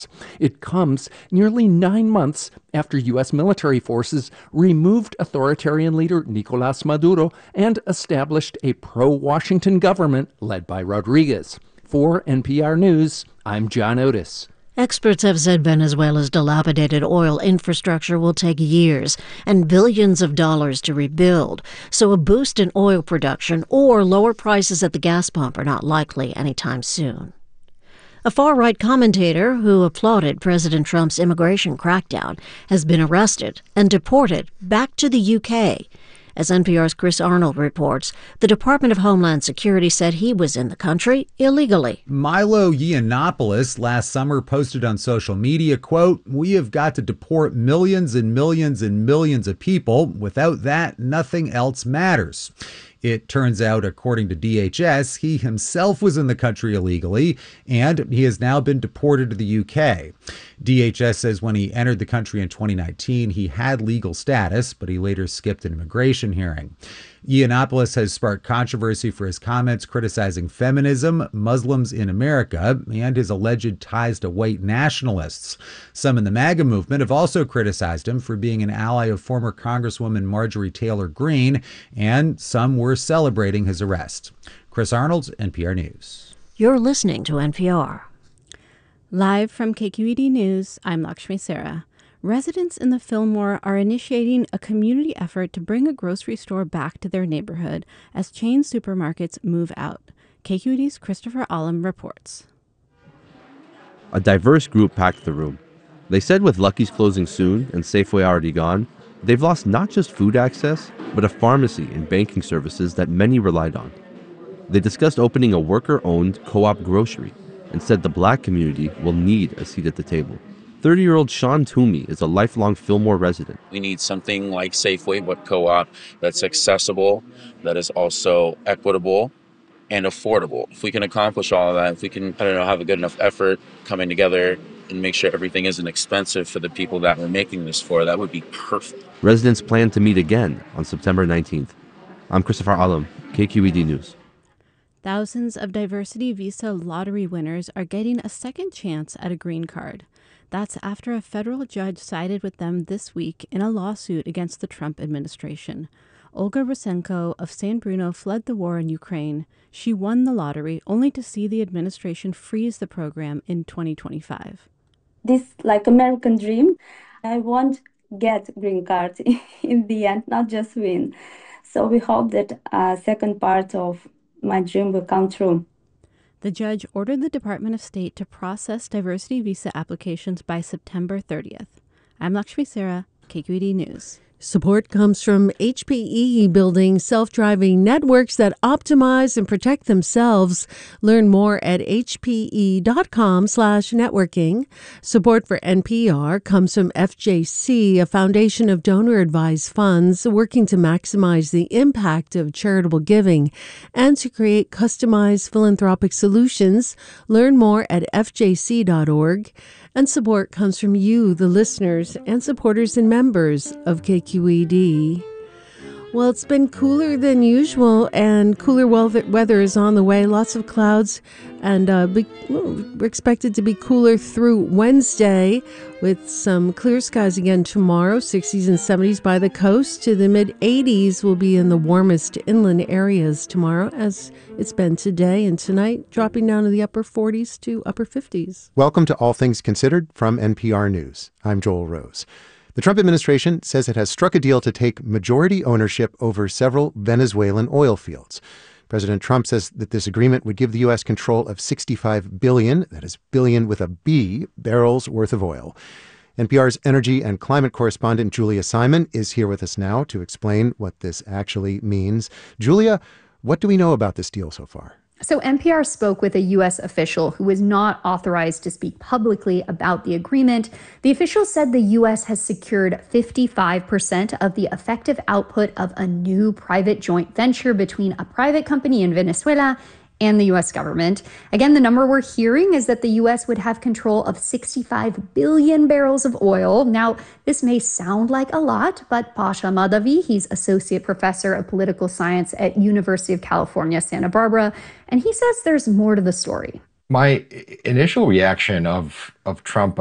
It comes nearly 9 months after U.S. military forces removed authoritarian leader Nicolas Maduro and established a pro-Washington government led by Rodriguez. For NPR News, I'm John Otis. Experts have said Venezuela's dilapidated oil infrastructure will take years and billions of dollars to rebuild, so a boost in oil production or lower prices at the gas pump are not likely anytime soon. A far-right commentator who applauded President Trump's immigration crackdown has been arrested and deported back to the UK. As NPR's Chris Arnold reports, the Department of Homeland Security said he was in the country illegally. Milo Yiannopoulos last summer posted on social media, quote, "We have got to deport millions and millions and millions of people. Without that, nothing else matters." It turns out, according to DHS, he himself was in the country illegally, and he has now been deported to the UK. DHS says when he entered the country in 2019, he had legal status, but he later skipped an immigration hearing. Yiannopoulos has sparked controversy for his comments criticizing feminism, Muslims in America, and his alleged ties to white nationalists. Some in the MAGA movement have also criticized him for being an ally of former Congresswoman Marjorie Taylor Greene, and some were celebrating his arrest. Chris Arnold, NPR News. You're listening to NPR. Live from KQED News, I'm Lakshmi Sarah. Residents in the Fillmore are initiating a community effort to bring a grocery store back to their neighborhood as chain supermarkets move out. KQED's Christopher Alam reports. A diverse group packed the room. They said with Lucky's closing soon and Safeway already gone, they've lost not just food access, but a pharmacy and banking services that many relied on. They discussed opening a worker-owned co-op grocery and said the Black community will need a seat at the table. 30-year-old Sean Toomey is a lifelong Fillmore resident. We need something like Safeway, but co-op, that's accessible, that is also equitable and affordable. If we can accomplish all of that, if we can, have a good enough effort coming together and make sure everything isn't expensive for the people that we're making this for, that would be perfect. Residents plan to meet again on September 19th. I'm Christopher Alam, KQED News. Thousands of diversity visa lottery winners are getting a second chance at a green card. That's after a federal judge sided with them this week in a lawsuit against the Trump administration. Olga Rosenko of San Bruno fled the war in Ukraine. She won the lottery only to see the administration freeze the program in 2025. This like American dream, I won't get green card in the end, not just win. So we hope that second part of my dream will come true. The judge ordered the Department of State to process diversity visa applications by September 30th. I'm Lakshmi Sarah, KQED News. Support comes from HPE, building self-driving networks that optimize and protect themselves. Learn more at hpe.com/networking. Support for NPR comes from FJC, a foundation of donor-advised funds working to maximize the impact of charitable giving and to create customized philanthropic solutions. Learn more at fjc.org. And support comes from you, the listeners, and supporters and members of KQED. Well, it's been cooler than usual, and cooler weather is on the way. Lots of clouds, and we're expected to be cooler through Wednesday with some clear skies again tomorrow, 60s and 70s by the coast. To the mid-80s will be in the warmest inland areas tomorrow, as it's been today and tonight, dropping down to the upper 40s to upper 50s. Welcome to All Things Considered from NPR News. I'm Joel Rose. The Trump administration says it has struck a deal to take majority ownership over several Venezuelan oil fields. President Trump says that this agreement would give the U.S. control of 65 billion, that is billion with a B, barrels worth of oil. NPR's energy and climate correspondent Julia Simon is here with us now to explain what this actually means. Julia, what do we know about this deal so far? So NPR spoke with a U.S. official who was not authorized to speak publicly about the agreement. The official said the U.S. has secured 55% of the effective output of a new private joint venture between a private company in Venezuela and the U.S. government. Again, the number we're hearing is that the U.S. would have control of 65 billion barrels of oil. Now, this may sound like a lot, but Pasha Madavi, he's associate professor of political science at University of California, Santa Barbara, and he says there's more to the story. My initial reaction of Trump